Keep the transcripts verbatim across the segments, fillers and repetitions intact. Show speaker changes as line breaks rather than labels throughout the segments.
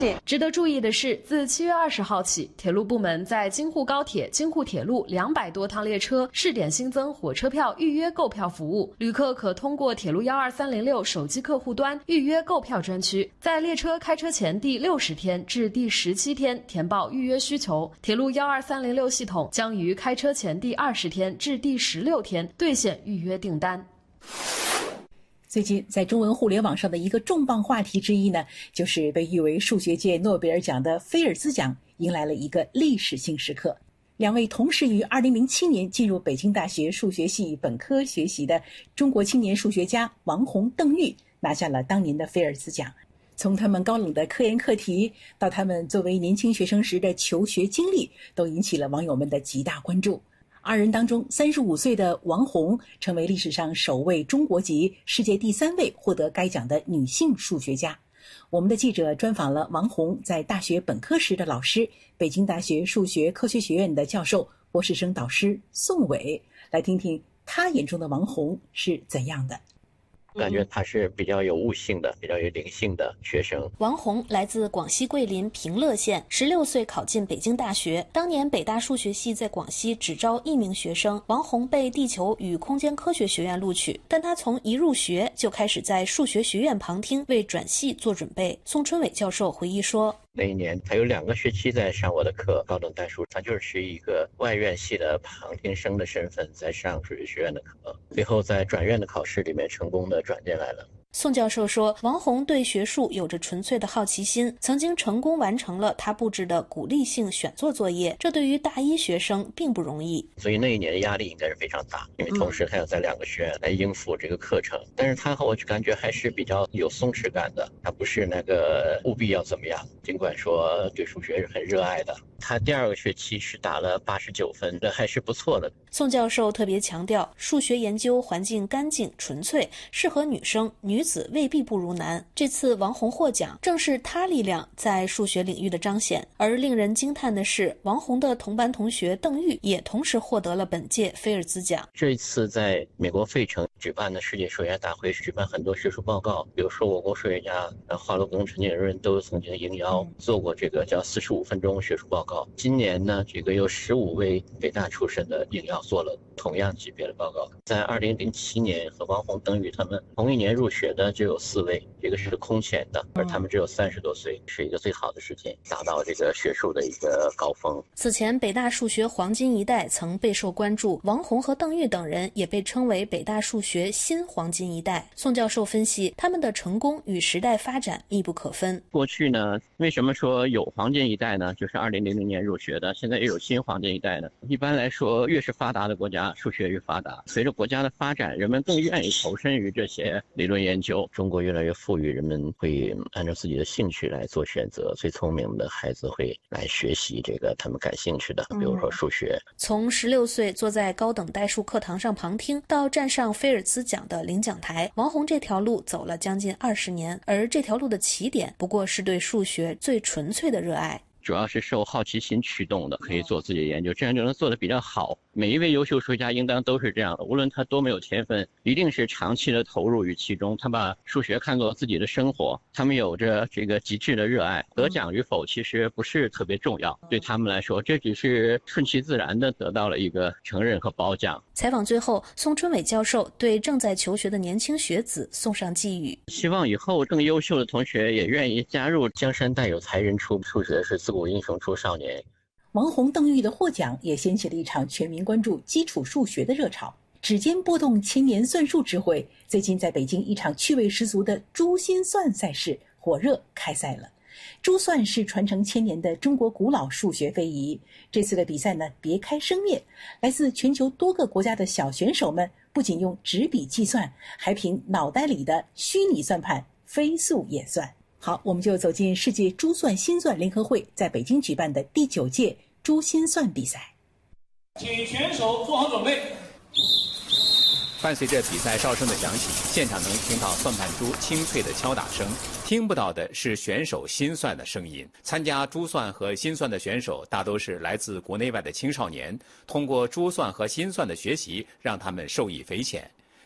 值得注意的是，自七月二十号起，铁路部门在京沪高铁、京沪铁路两百多趟列车试点新增火车票预约购票服务，旅客可通过铁路幺二三零六手机客户端预约购票专区，在列车开车前第六十天至第十七天填报预约需求。铁路幺二三零六系统将于开车前第二十天至第十六天兑现预约订单。
最近在中文互联网上的一个重磅话题之一呢，就是被誉为数学界诺贝尔奖的菲尔兹奖迎来了一个历史性时刻。两位同时于二零零七年进入北京大学数学系本科学习的中国青年数学家王洪、邓玉拿下了当年的菲尔兹奖。从他们高冷的科研课题到他们作为年轻学生时的求学经历，都引起了网友们的极大关注。二人当中，三十五岁的王洪成为历史上首位中国籍、世界第三位获得该奖的女性数学家。我们的记者专访了王洪在大学本科时的老师，北京大学数学科学学院的教授、博士生导师宋伟，来听听他眼中的王洪是怎样的。
感觉他是比较有悟性的、比较有灵性的学生。
王洪来自广西桂林平乐县，十六岁考进北京大学。当年北大数学系在广西只招一名学生，王洪被地球与空间科学学院录取，但他从一入学就开始在数学学院旁听，为转系做准备。宋春伟教授回忆说，
那一年他有两个学期在上我的课，高等代数，他就是一个外院系的旁听生的身份在上数学学院的课，最后在转院的考试里面成功的转进来了。
宋教授说，王洪对学术有着纯粹的好奇心，曾经成功完成了他布置的鼓励性选作作业，这对于大一学生并不容易。
所以那一年的压力应该是非常大，因为同时还要在两个学院来应付这个课程。但是他和我感觉还是比较有松弛感的，他不是那个务必要怎么样，尽管说对数学是很热爱的。他第二个学期是打了八十九分，这还是不错的。
宋教授特别强调，数学研究环境干净纯粹，适合女生，女子未必不如男。这次王洪获奖，正是他力量在数学领域的彰显。而令人惊叹的是，王洪的同班同学邓玉也同时获得了本届菲尔兹奖。
这一次在美国费城举办的世界数学大会，举办很多学术报告，比如说我国数学家华罗庚、陈景润都曾经应邀做过这个叫四十五分钟学术报告。今年呢，这个有十五位北大出身的应邀做了同样级别的报告。在二零零七年和王洪、邓玉他们同一年入学的就有四位，这个是空前的，而他们只有三十多岁，是一个最好的时间达到这个学术的一个高峰。
此前北大数学黄金一代曾备受关注，王洪和邓玉等人也被称为北大数学新黄金一代。宋教授分析，他们的成功与时代发展密不可分。
过去呢，为什么说有黄金一代呢？就是二零零零年入学的，现在又有新黄金一代呢。一般来说，越是发达的国家，数学越发达。随着国家的发展，人们更愿意投身于这些理论研究。中国越来越富裕，人们会按照自己的兴趣来做选择。最聪明的孩子会来学习这个他们感兴趣的，比如说数学。
嗯、从十六岁坐在高等代数课堂上旁听，到站上菲尔兹奖的领奖台，王洪这条路走了将近二十年，而这条路的起点不过是对数学最纯粹的热爱。
主要是受好奇心驱动的，可以做自己的研究，这样就能做得比较好。每一位优秀数学家应当都是这样的，无论他多么有天分，一定是长期的投入于其中。他把数学看作自己的生活，他们有着这个极致的热爱。得奖与否其实不是特别重要，对他们来说，这只是顺其自然的得到了一个承认和褒奖。
采访最后，宋春伟教授对正在求学的年轻学子送上寄语：
希望以后更优秀的同学也愿意加入江山代有才人出，数学是自古英雄出少年。
王洪、邓玉的获奖也掀起了一场全民关注基础数学的热潮。指尖拨动千年算术智慧，最近在北京一场趣味十足的珠心算赛事火热开赛了。珠算是传承千年的中国古老数学非遗。这次的比赛呢，别开生面，来自全球多个国家的小选手们不仅用纸笔计算，还凭脑袋里的虚拟算盘飞速演算。好，我们就走进世界珠算心算联合会在北京举办的第九届珠心算比赛。
请选手做好准备。
伴随着比赛哨声的响起，现场能听到算盘珠清脆的敲打声，听不到的是选手心算的声音。参加珠算和心算的选手大都是来自国内外的青少年，通过珠算和心算的学习，让他们受益匪浅。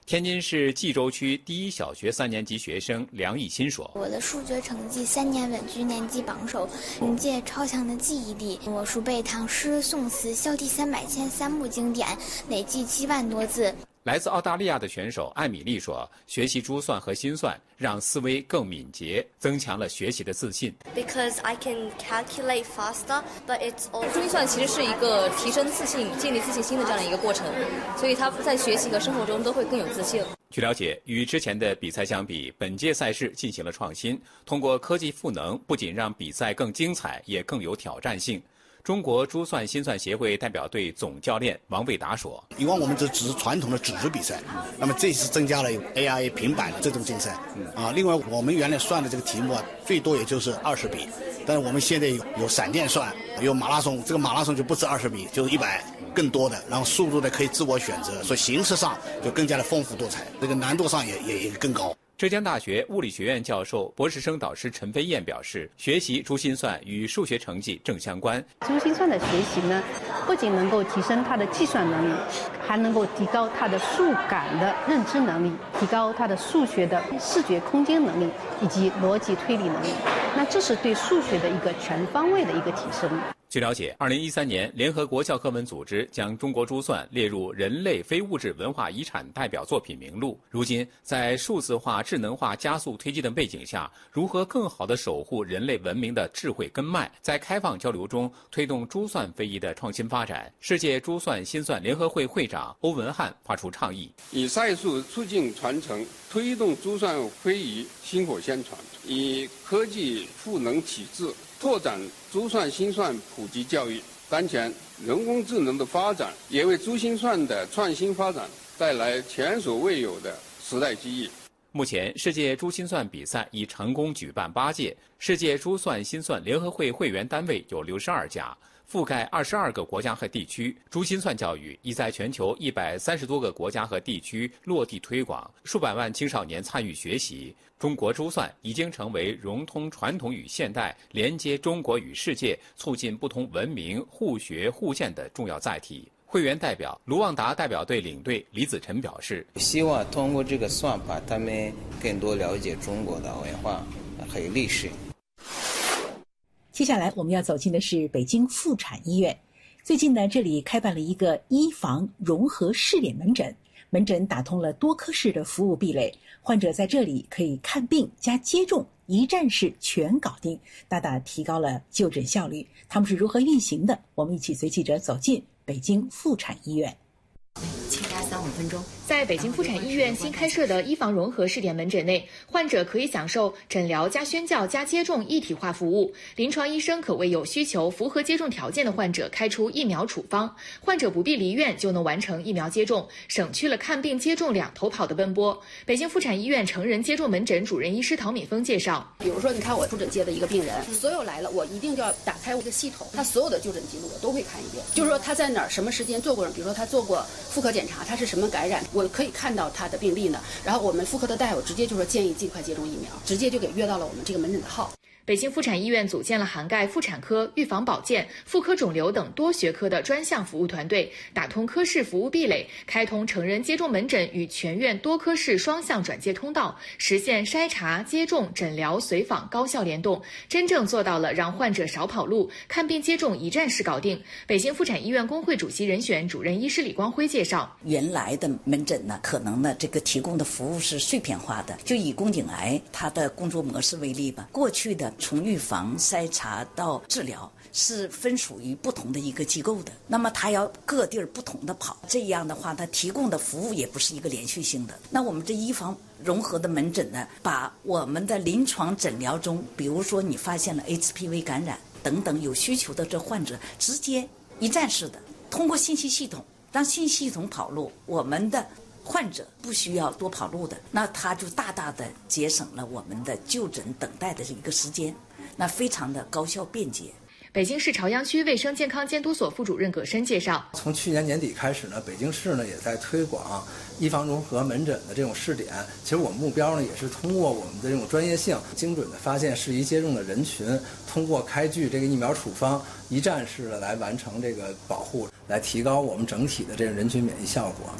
天津市蓟州区第一小学三年级学生梁艺新说：“
我的数学成绩三年稳居年级榜首，凭借超强的记忆力，我熟背唐诗宋词孝悌三百篇三部经典，累计七万多字。”
来自澳大利亚的选手艾米丽说：“学习珠算和心算让思维更敏捷，增强了学习的自信。”
Because I can calculate faster, but it's also
珠算其实是一个提升自信、建立自信心的这样的一个过程，所以他在学习和生活中都会更有自信。
据了解，与之前的比赛相比，本届赛事进行了创新，通过科技赋能，不仅让比赛更精彩，也更有挑战性。中国珠算心算协会代表队总教练王卫达说：“
以往我们这只是传统的纸质比赛，那么这次增加了 A I 平板的这种竞赛啊。另外，我们原来算的这个题目啊，最多也就是二十笔，但是我们现在有有闪电算，有马拉松，这个马拉松就不止二十笔，就是一百更多的，然后速度呢可以自我选择，所以形式上就更加的丰富多彩，这个难度上也也也更高。”
浙江大学物理学院教授、博士生导师陈飞燕表示，学习珠心算与数学成绩正相关。
珠心算的学习呢，不仅能够提升他的计算能力，还能够提高他的数感的认知能力，提高他的数学的视觉空间能力以及逻辑推理能力。那这是对数学的一个全方位的一个提升。
据了解，二零一三年，联合国教科文组织将中国珠算列入人类非物质文化遗产代表作品名录。如今，在数字化、智能化加速推进的背景下，如何更好地守护人类文明的智慧根脉，在开放交流中推动珠算非遗的创新发展？世界珠算心算联合会会长欧文汉发出倡议：
以赛术促进传承，推动珠算非遗薪火相传；以科技赋能体制，拓展珠算心算普及教育。当前人工智能的发展也为珠心算的创新发展带来前所未有的时代机遇。
目前，世界珠心算比赛已成功举办八届，世界珠算心算联合会会员单位有六十二家，覆盖二十二个国家和地区。珠心算教育已在全球一百三十多个国家和地区落地推广，数百万青少年参与学习。中国珠算已经成为融通传统与现代、连接中国与世界、促进不同文明互学互鉴的重要载体。会员代表卢旺达代表队领队李子晨表示：“
希望通过这个算法，他们更多了解中国的文化和历史。”
接下来我们要走进的是北京妇产医院。最近呢，这里开办了一个医防融合试点门诊，门诊打通了多科室的服务壁垒，患者在这里可以看病加接种，一站式全搞定，大大提高了就诊效率。他们是如何运行的？我们一起随记者走进北京妇产医院。
请大家三五分钟。在北京妇产医院新开设的医防融合试点门诊内，患者可以享受诊疗加宣教加接种一体化服务。临床医生可为有需求、符合接种条件的患者开出疫苗处方，患者不必离院就能完成疫苗接种，省去了看病接种两头跑的奔波。北京妇产医院成人接种门诊主任医师陶敏峰介绍，
比如说，你看我出诊接的一个病人，所有来了，我一定就要打开一个系统，他所有的就诊记录我都会看一遍，就是说他在哪儿、什么时间做过，比如说他做过妇科检查，他是什么感染，我可以看到他的病历呢。然后我们妇科的大夫直接就说建议尽快接种疫苗，直接就给约到了我们这个门诊的号。
北京妇产医院组建了涵盖妇产科、预防保健、妇科肿瘤等多学科的专项服务团队，打通科室服务壁垒，开通成人接种门诊与全院多科室双向转接通道，实现筛查、接种、诊疗、随访高效联动，真正做到了让患者少跑路，看病接种一站式搞定。北京妇产医院工会主席人选主任医师李光辉介绍，
原来的门诊呢，可能呢这个提供的服务是碎片化的，就以宫颈癌它的工作模式为例吧，过去的从预防筛查到治疗是分属于不同的一个机构的，那么它要各地儿不同的跑，这样的话它提供的服务也不是一个连续性的。那我们这医防融合的门诊呢，把我们的临床诊疗中，比如说你发现了 H P V 感染等等有需求的这患者，直接一站式的通过信息系统让信息系统跑路，我们的患者不需要多跑路的，那他就大大的节省了我们的就诊等待的一个时间，那非常的高效便捷。
北京市朝阳区卫生健康监督所副主任葛申介绍，
从去年年底开始呢，北京市呢也在推广医防融合门诊的这种试点。其实我们目标呢也是通过我们的这种专业性，精准的发现适宜接种的人群，通过开具这个疫苗处方，一站式的来完成这个保护，来提高我们整体的这个人群免疫效果。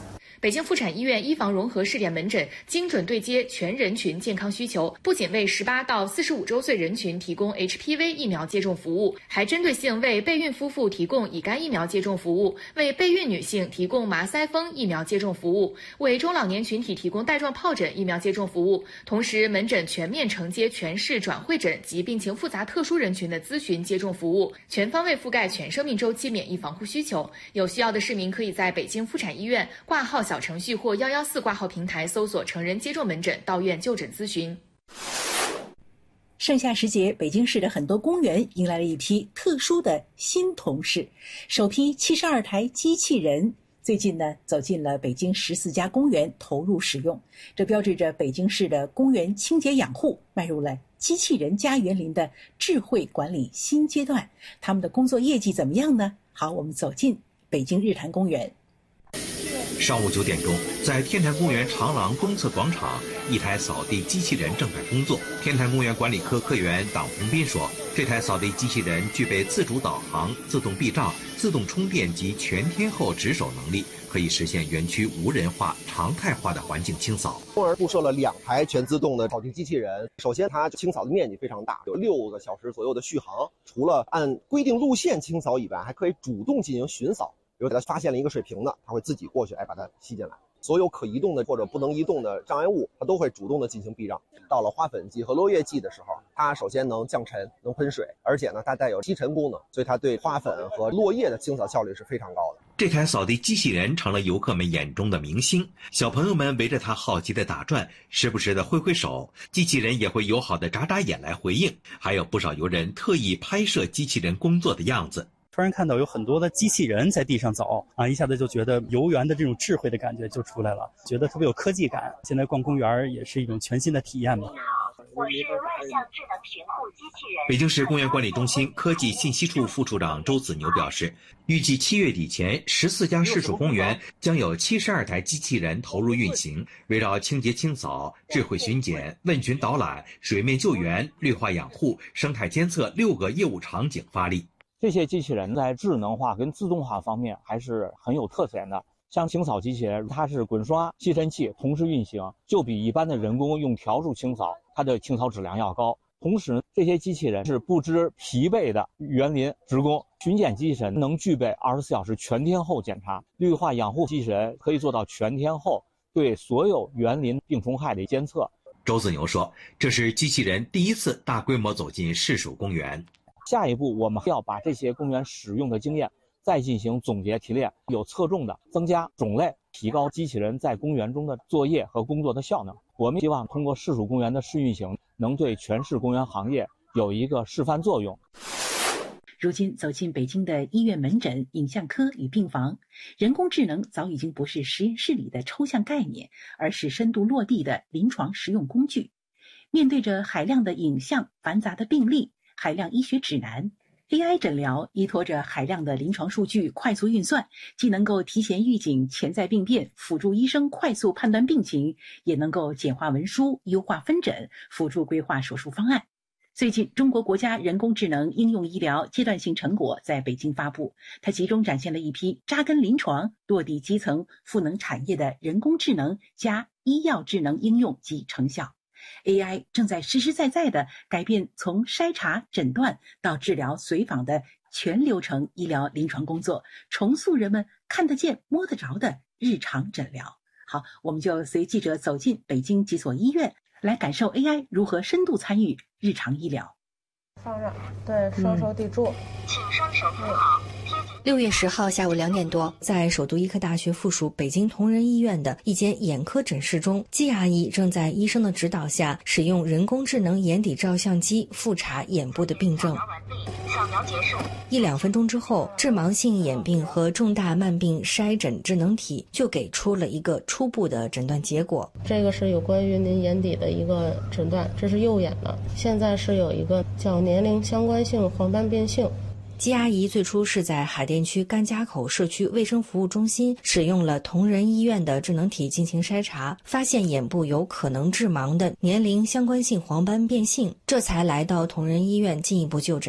北京妇产医院医防融合试点门诊精准对接全人群健康需求，不仅为十八到四十五周岁人群提供 H P V 疫苗接种服务，还针对性为备孕夫妇提供乙肝疫苗接种服务，为备孕女性提供麻腮风疫苗接种服务，为中老年群体提供带状疱疹疫苗接种服务。同时，门诊全面承接全市转会诊及病情复杂特殊人群的咨询接种服务，全方位覆盖全生命周期免疫防护需求。有需要的市民可以在北京妇产医院挂号小程序或一一四挂号平台搜索成人接种门诊，到院就诊咨询。
盛夏时节，北京市的很多公园迎来了一批特殊的新同事，首批七十二台机器人最近呢走进了北京十四家公园投入使用，这标志着北京市的公园清洁养护迈入了机器人家园林的智慧管理新阶段。他们的工作业绩怎么样呢？好，我们走进北京日坛公园。
上午九点钟，在天坛公园长廊东侧广场，一台扫地机器人正在工作。天坛公园管理科科员党洪斌说，这台扫地机器人具备自主导航、自动避障、自动充电及全天候值守能力，可以实现园区无人化、常态化的环境清扫。
公园布设了两台全自动的扫地机器人，首先它清扫的面积非常大，有六个小时左右的续航。除了按规定路线清扫以外，还可以主动进行巡扫。比如给它发现了一个水瓶的，它会自己过去，哎，把它吸进来。所有可移动的或者不能移动的障碍物，它都会主动的进行避让。到了花粉季和落叶季的时候，它首先能降尘、能喷水，而且呢，它带有吸尘功能，所以它对花粉和落叶的清扫效率是非常高的。
这台扫地机器人成了游客们眼中的明星，小朋友们围着它好奇地打转，时不时地挥挥手，机器人也会友好地眨眨眼来回应。还有不少游人特意拍摄机器人工作的样子。
突然看到有很多的机器人在地上走啊，一下子就觉得游园的这种智慧的感觉就出来了，觉得特别有科技感。现在逛公园也是一种全新的体验嘛。
我是万象智能巡护机器人。北京市公园管理中心科技信息处副处长周子牛表示，预计七月底前，十四家市属公园将有七十二台机器人投入运行，围绕清洁清扫、智慧巡检、问询导览、水面救援、绿化养护、生态监测六个业务场景发力。
这些机器人在智能化跟自动化方面还是很有特点的。像清扫机器人，它是滚刷、吸尘器同时运行，就比一般的人工用笤帚清扫，它的清扫质量要高。同时，这些机器人是不知疲惫的园林职工。巡检机器人能具备二十四小时全天候检查，绿化养护机器人可以做到全天候对所有园林病虫害的监测。
周子牛说，这是机器人第一次大规模走进市属公园。
下一步，我们要把这些公园使用的经验再进行总结提炼，有侧重的增加种类，提高机器人在公园中的作业和工作的效能。我们希望通过市属公园的试运行，能对全市公园行业有一个示范作用。
如今走进北京的医院门诊、影像科与病房，人工智能早已经不是实验室里的抽象概念，而是深度落地的临床实用工具。面对着海量的影像、繁杂的病例、海量医学指南， A I 诊疗依托着海量的临床数据快速运算，既能够提前预警潜在病变，辅助医生快速判断病情，也能够简化文书、优化分诊，辅助规划手术方案。最近，中国国家人工智能应用医疗阶段性成果在北京发布，它集中展现了一批扎根临床、落地基层、赋能产业的人工智能加医药智能应用及成效。A I 正在实实在在地改变从筛查、诊断到治疗随访的全流程医疗临床工作，重塑人们看得见、摸得着的日常诊疗。好，我们就随记者走进北京几所医院，来感受 A I 如何深度参与日常医疗。
放上，对，双手抵住，
请双手扶好。六月十号下午两点多，在首都医科大学附属北京同仁医院的一间眼科诊室中，季阿姨正在医生的指导下，使用人工智能眼底照相机复查眼部的病症。扫描结束。一两分钟之后，致盲性眼病和重大慢病筛诊智能体就给出了一个初步的诊断结果。
这个是有关于您眼底的一个诊断，这是右眼的，现在是有一个叫年龄相关性黄斑变性。
季阿姨最初是在海淀区甘家口社区卫生服务中心使用了同仁医院的智能体进行筛查，发现眼部有可能致盲的年龄相关性黄斑变性，这才来到同仁医院进一步就诊。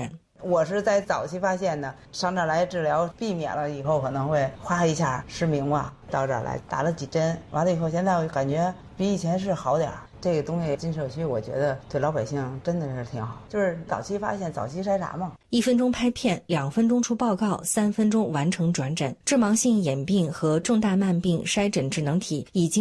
我是在早期发现的，上这儿来治疗，避免了以后可能会哗一下失明吧。到这儿来打了几针，完了以后，现在我感觉比以前是好点儿。这个东西进社区，我觉得对老百姓真的是挺好，就是早期发现、早期筛查嘛。
一分钟拍片，两分钟出报告，三分钟完成转诊。致盲性眼病和重大慢病筛诊智能体已经